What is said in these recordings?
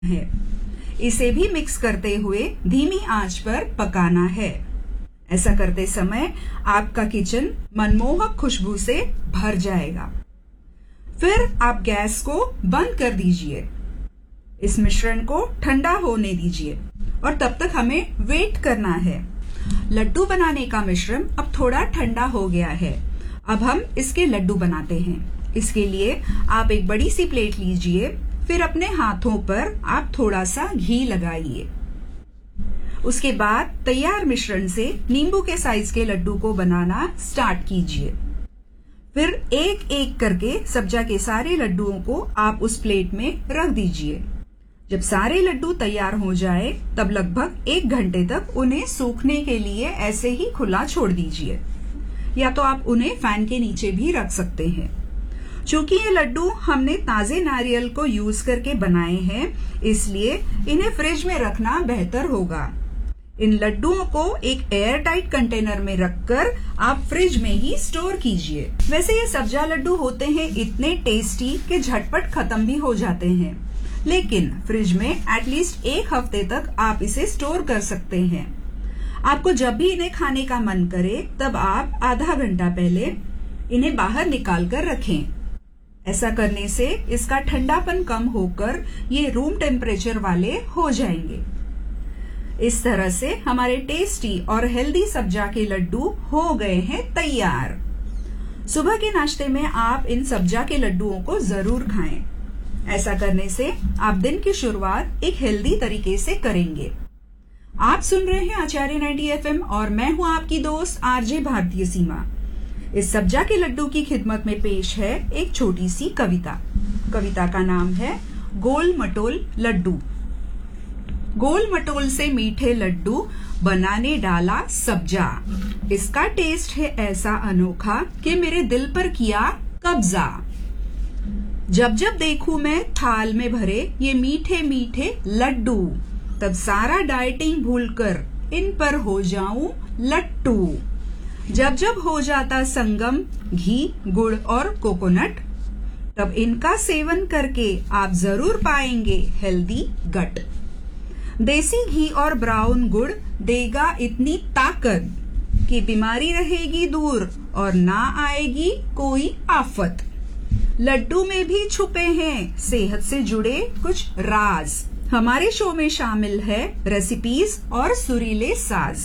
है। इसे भी मिक्स करते हुए धीमी आंच पर पकाना है। ऐसा करते समय आपका किचन मनमोहक खुशबू से भर जाएगा। फिर आप गैस को बंद कर दीजिए। इस मिश्रण को ठंडा होने दीजिए और तब तक हमें वेट करना है। लड्डू बनाने का मिश्रण अब थोड़ा ठंडा हो गया है। अब हम इसके लड्डू बनाते हैं। इसके लिए आप एक बड़ी सी प्लेट लीजिए, फिर अपने हाथों पर आप थोड़ा सा घी लगाइए। उसके बाद तैयार मिश्रण से नींबू के साइज के लड्डू को बनाना स्टार्ट कीजिए। फिर एक एक करके सब्जा के सारे लड्डुओं को आप उस प्लेट में रख दीजिए। जब सारे लड्डू तैयार हो जाए तब लगभग 1 घंटे तक उन्हें सूखने के लिए ऐसे ही खुला छोड़ दीजिए, या तो आप उन्हें फैन के नीचे भी रख सकते हैं। चूंकि ये लड्डू हमने ताजे नारियल को यूज करके बनाए हैं, इसलिए इन्हें फ्रिज में रखना बेहतर होगा। इन लड्डुओं को एक एयर टाइट कंटेनर में रखकर आप फ्रिज में ही स्टोर कीजिए। वैसे ये सब्जा लड्डू होते हैं इतने टेस्टी कि झटपट खत्म भी हो जाते हैं, लेकिन फ्रिज में एटलीस्ट 1 हफ्ते तक आप इसे स्टोर कर सकते हैं। आपको जब भी इन्हें खाने का मन करे तब आप आधा घंटा पहले इन्हें बाहर निकाल कर रखें। ऐसा करने से इसका ठंडापन कम होकर ये रूम टेम्परेचर वाले हो जाएंगे। इस तरह से हमारे टेस्टी और हेल्दी सब्जा के लड्डू हो गए हैं तैयार। सुबह के नाश्ते में आप इन सब्जा के लड्डुओं को जरूर खाएं। ऐसा करने से आप दिन की शुरुआत एक हेल्दी तरीके से करेंगे। आप सुन रहे हैं आचार्य 90 FM और मैं हूं आपकी दोस्त आरजे भारतीय सीमा। इस सब्जा के लड्डू की खिदमत में पेश है एक छोटी सी कविता। कविता का नाम है गोल मटोल लड्डू। गोल मटोल से मीठे लड्डू बनाने डाला सब्जा। इसका टेस्ट है ऐसा अनोखा कि मेरे दिल पर किया कब्जा। जब जब देखूं मैं थाल में भरे ये मीठे मीठे लड्डू, तब सारा डाइटिंग भूलकर इन पर हो जाऊं लट्टू। जब जब हो जाता संगम घी, गुड़ और कोकोनट, तब इनका सेवन करके आप जरूर पाएंगे हेल्दी गट। देसी घी और ब्राउन गुड़ देगा इतनी ताकत कि बीमारी रहेगी दूर और ना आएगी कोई आफत। लड्डू में भी छुपे हैं सेहत से जुड़े कुछ राज। हमारे शो में शामिल है रेसिपीज और सुरीले साज।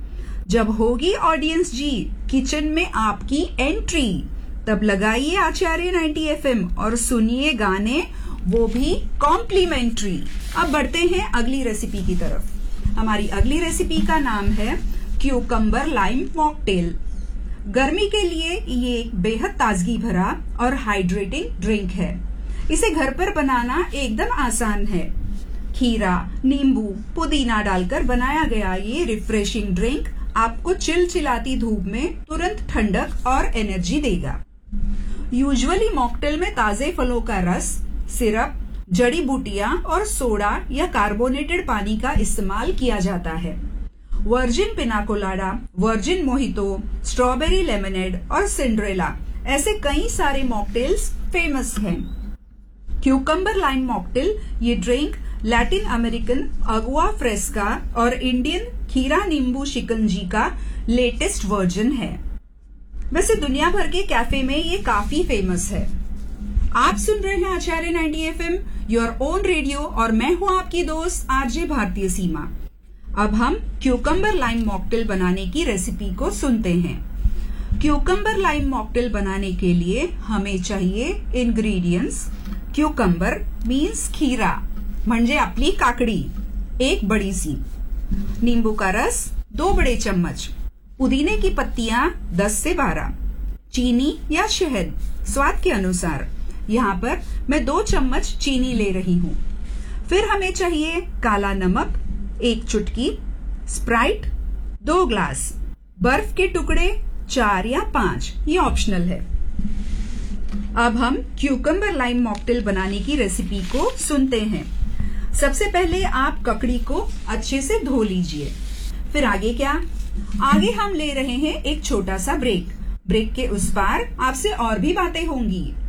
जब होगी ऑडियंस जी किचन में आपकी एंट्री, तब लगाइए आचार्य 90 FM और सुनिए गाने, वो भी कॉम्प्लीमेंट्री। अब बढ़ते हैं अगली रेसिपी की तरफ। हमारी अगली रेसिपी का नाम है क्यूकम्बर लाइम मॉकटेल। गर्मी के लिए ये एक बेहद ताजगी भरा और हाइड्रेटिंग ड्रिंक है। इसे घर पर बनाना एकदम आसान है। खीरा, नींबू, पुदीना डालकर बनाया गया ये रिफ्रेशिंग ड्रिंक आपको चिलचिलाती धूप में तुरंत ठंडक और एनर्जी देगा। यूजुअली मॉकटेल में ताजे फलों का रस, सिरप, जड़ी बूटियां और सोडा या कार्बोनेटेड पानी का इस्तेमाल किया जाता है। वर्जिन पिना colada, virgin mojito, strawberry lemonade और सिंड्रेला ऐसे कई सारे मॉकटेल्स फेमस हैं। क्यूकम्बर लाइम मॉकटेल ये ड्रिंक लैटिन अमेरिकन अगुआ फ्रेस्का और इंडियन खीरा नींबू शिकंजी का लेटेस्ट वर्जन है। वैसे दुनिया भर के कैफे में ये काफी फेमस है। आप सुन रहे हैं आचार्य 90 FM, योर ओन रेडियो, और मैं हूं आपकी दोस्त आरजे भारतीय सीमा। अब हम क्यूकम्बर लाइम मॉकटेल बनाने की रेसिपी को सुनते हैं। क्यूकम्बर लाइम मॉकटेल बनाने के लिए हमें चाहिए इंग्रेडिएंट्स। क्यूकम्बर मीन्स खीरा, म्हणजे आपली काकड़ी, 1 बड़ी सी। नींबू का रस 2 बड़े चम्मच। पुदीने की पत्तियां 10 से 12। चीनी या शहद स्वाद के अनुसार। यहाँ पर मैं 2 चम्मच चीनी ले रही हूँ। फिर हमें चाहिए काला नमक 1 चुटकी, स्प्राइट 2 ग्लास, बर्फ के टुकड़े 4 या 5, ये ऑप्शनल है। अब हम क्यूकम्बर लाइम मॉकटेल बनाने की रेसिपी को सुनते हैं। सबसे पहले आप ककड़ी को अच्छे से धो लीजिए। फिर आगे क्या? आगे हम ले रहे हैं एक छोटा सा ब्रेक। ब्रेक के उस पार आपसे और भी बातें होंगी।